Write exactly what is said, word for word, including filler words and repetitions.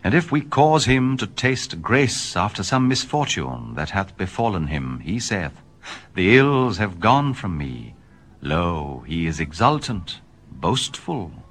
And if we cause him to taste grace after some misfortune that hath befallen him, he saith, The ills have gone from me. Lo, he is exultant, boastful,